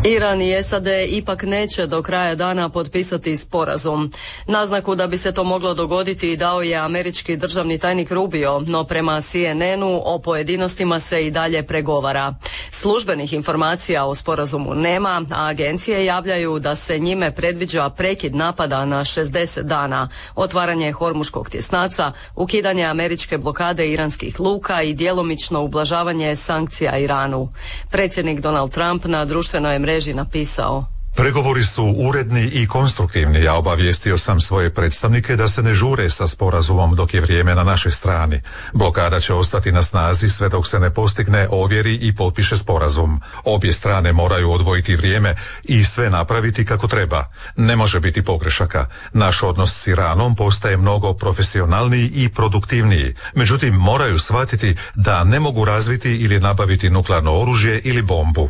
Iran i SAD ipak neće do kraja dana potpisati sporazum. Naznaku da bi se to moglo dogoditi dao je američki državni tajnik Rubio, no prema CNN-u o pojedinostima se i dalje pregovara. Službenih informacija o sporazumu nema, a agencije javljaju da se njime predviđa prekid napada na 60 dana, otvaranje Hormuškog tjesnaca, ukidanje američke blokade iranskih luka i djelomično ublažavanje sankcija Iranu. Predsjednik Donald Trump na društvenoj mreži napisao: Pregovori su uredni i konstruktivni. Ja obavijestio sam svoje predstavnike da se ne žure sa sporazumom dok je vrijeme na našoj strani. Blokada će ostati na snazi sve dok se ne postigne, ovjeri i potpiše sporazum. Obje strane moraju odvojiti vrijeme i sve napraviti kako treba. Ne može biti pogrešaka. Naš odnos s Iranom postaje mnogo profesionalniji i produktivniji. Međutim, moraju shvatiti da ne mogu razviti ili nabaviti nuklearno oružje ili bombu.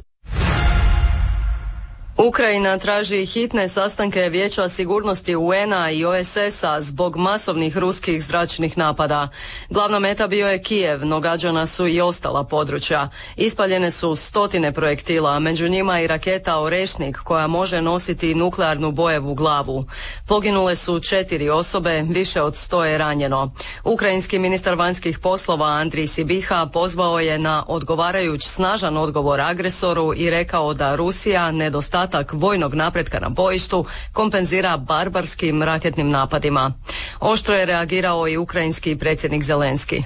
Ukrajina traži hitne sastanke Vijeća sigurnosti UN-a i OSS-a zbog masovnih ruskih zračnih napada. Glavna meta bio je Kijev, no gađana su i ostala područja. Ispaljene su stotine projektila, među njima i raketa Orešnik koja može nositi nuklearnu bojevu glavu. Poginule su 4 osobe, više od 100 je ranjeno. Ukrajinski ministar vanjskih poslova Andrij Sibiha pozvao je na odgovarajući snažan odgovor agresoru i rekao da Rusija nedostatak vojnog napretka na bojištu kompenzira barbarskim raketnim napadima. Oštro je reagirao i ukrajinski predsjednik Zelenski.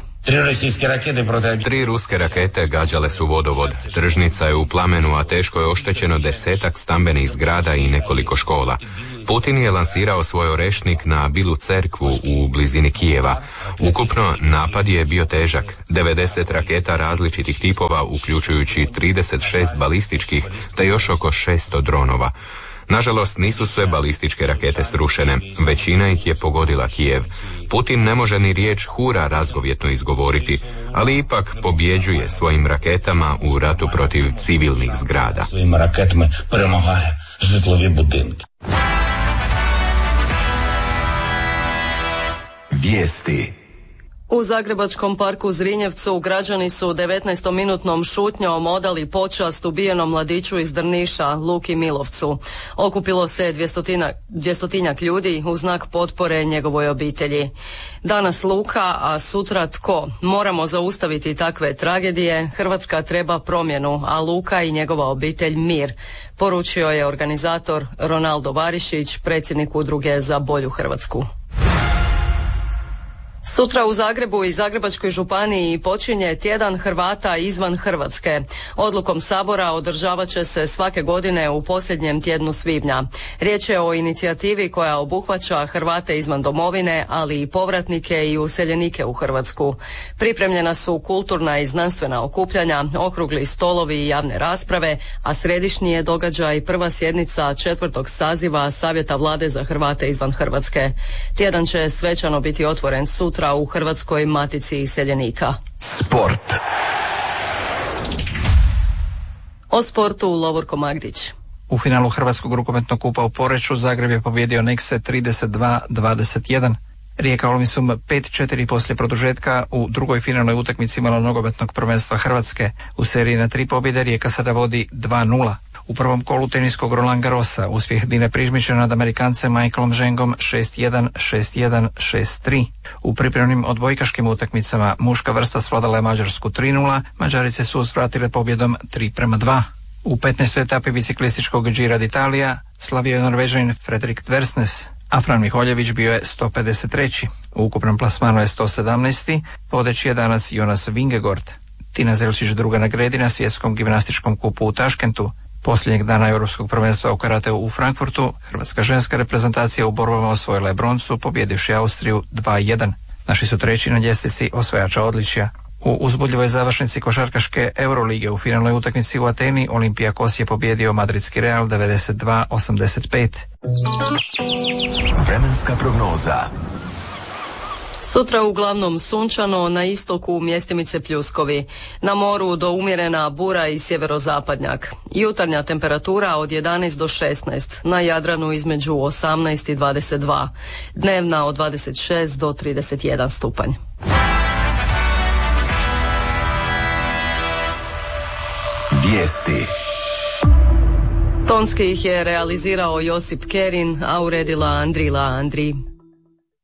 3 ruske rakete gađale su vodovod. Tržnica je u plamenu, a teško je oštećeno 10-ak stambenih zgrada i nekoliko škola. Putin je lansirao svoj Orešnik na Bilu cerkvu u blizini Kijeva. Ukupno napad je bio težak. 90 raketa različitih tipova, uključujući 36 balističkih, te još oko 600 dronova. Nažalost, nisu sve balističke rakete srušene. Većina ih je pogodila Kijev. Putin ne može ni riječ hura razgovjetno izgovoriti, ali ipak pobjeđuje svojim raketama u ratu protiv civilnih zgrada. Vijesti. U Zagrebačkom parku Zrinjevcu građani su 19-minutnom šutnjom odali počast ubijenom mladiću iz Drniša, Luki Milovcu. Okupilo se 200-tinjak ljudi u znak potpore njegovoj obitelji. Danas Luka, a sutra tko? Moramo zaustaviti takve tragedije. Hrvatska treba promjenu, a Luka i njegova obitelj mir, poručio je organizator Ronaldo Barišić, predsjednik Udruge za bolju Hrvatsku. Sutra u Zagrebu i Zagrebačkoj županiji počinje tjedan Hrvata izvan Hrvatske. Odlukom Sabora održavat će se svake godine u posljednjem tjednu svibnja. Riječ je o inicijativi koja obuhvaća Hrvate izvan domovine, ali i povratnike i useljenike u Hrvatsku. Pripremljena su kulturna i znanstvena okupljanja, okrugli stolovi i javne rasprave, a središnji je događaj prva sjednica 4. saziva Savjeta Vlade za Hrvate izvan Hrvatske. Tjedan će svečano biti otvoren sutra u Hrvatskoj matici iseljenika. Sport. O sportu Lovorko Magdić. U finalu Hrvatskog rukometnog kupa u Poreču Zagreb je pobijedio Nexe 32-21. Rijeka Olmisum 5-4 poslije produžetka u drugoj finalnoj utakmici nogometnog prvenstva Hrvatske. U seriji na 3 pobjede Rijeka sada vodi 2-0. U prvom kolu teniskog Roland Garrosa uspjeh Dine Prižmića nad Amerikancem Michaelom Žengom 6-1, 6-1, 6-3. U pripremnim odbojkaškim utakmicama muška vrsta svladala je Mađarsku 3-0, Mađarice su usvratile pobjedom 3-2. U 15. etapi biciklističkog Gira d'Italia slavio je Norvežanin Fredrik Tversnes, a Fran Miholjević bio je 153. U ukupnom plasmanu je 117. Vodeći je danas Jonas Vingegaard. Tina Zelčić druga na gredi na svjetskom gimnastičkom kupu u Taškentu. Posljednjeg dana Europskog prvenstva u karateu u Frankfurtu, hrvatska ženska reprezentacija u borbama osvojila je broncu, pobjedivši Austriju 2-1. Naši su treći na ljestvici osvajača odličja. U uzbudljivoj završnici košarkaške Eurolige u finalnoj utakmici u Ateni Olympiakos je pobjedio madridski Real 92-85. Vremenska prognoza. Sutra uglavnom sunčano, na istoku mjestimice pljuskovi. Na moru do umjerena bura i sjeverozapadnjak. Jutarnja temperatura od 11 do 16, na Jadranu između 18 i 22. Dnevna od 26 do 31 stupanj. Vijesti. Tonski ih je realizirao Josip Kerin, a uredila Andrila Andri.